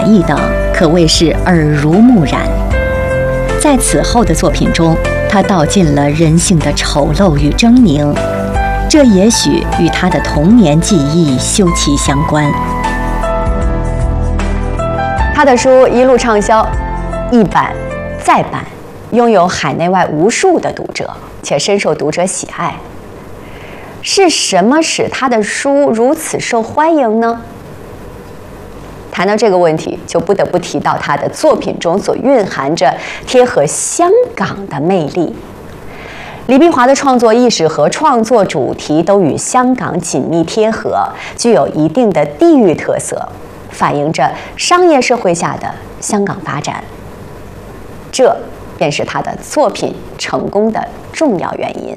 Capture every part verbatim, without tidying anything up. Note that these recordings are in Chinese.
义等可谓是耳濡目染。在此后的作品中，他道尽了人性的丑陋与狰狞，这也许与他的童年记忆休戚相关。 他的书一路畅销，一版再版，拥有海内外无数的读者，且深受读者喜爱。是什么使他的书如此受欢迎呢？谈到这个问题，就不得不提到他的作品中所蕴含着贴合香港的魅力。李碧华的创作意识和创作主题都与香港紧密贴合，具有一定的地域特色，反映着商业社会下的香港发展。这便是他的作品成功的重要原因。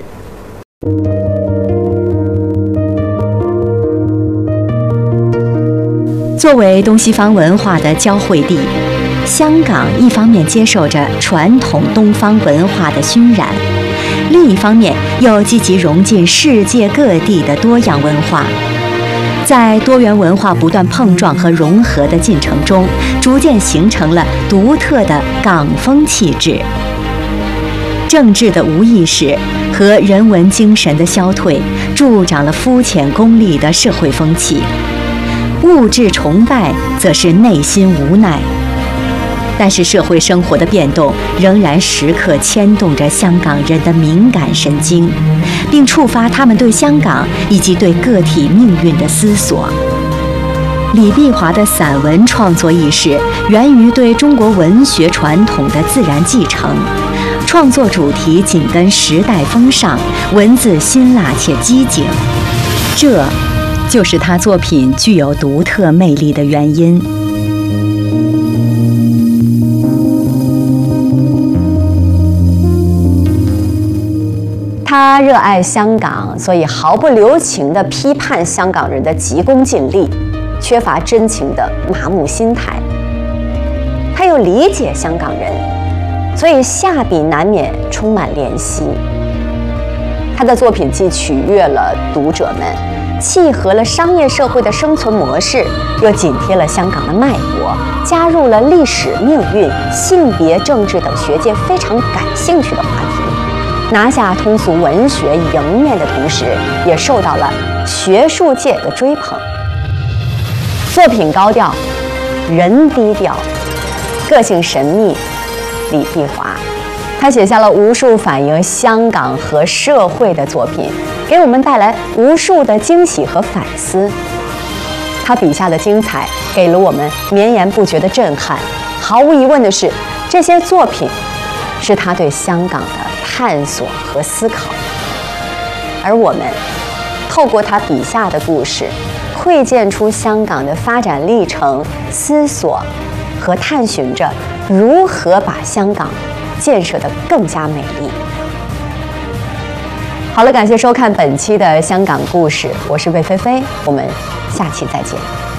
作为东西方文化的交汇地，香港一方面接受着传统东方文化的熏染，另一方面又积极融进世界各地的多样文化。在多元文化不断碰撞和融合的进程中，逐渐形成了独特的港风气质。政治的无意识和人文精神的消退，助长了肤浅功利的社会风气。物质崇拜则是内心无奈，但是社会生活的变动仍然时刻牵动着香港人的敏感神经，并触发他们对香港以及对个体命运的思索。李碧华的散文创作意识源于对中国文学传统的自然继承，创作主题紧跟时代风尚，文字辛辣且机警，这就是他作品具有独特魅力的原因。 他热爱香港，所以毫不留情地批判香港人的急功近利、缺乏真情的麻木心态。他又理解香港人，所以下笔难免充满怜惜。他的作品既取悦了读者们，契合了商业社会的生存模式，又紧贴了香港的脉搏，加入了历史、命运、性别、政治等学界非常感兴趣的话题，拿下通俗文学迎面的同时，也受到了学术界的追捧。作品高调，人低调，个性神秘，李碧华。他写下了无数反映香港和社会的作品，给我们带来无数的惊喜和反思。他笔下的精彩给了我们绵延不绝的震撼。毫无疑问的是，这些作品是他对香港的探索和思考。而我们透过他笔下的故事，窥见出香港的发展历程，思索和探寻着如何把香港建设得更加美丽。好了，感谢收看本期的香港故事，我是魏菲菲，我们下期再见。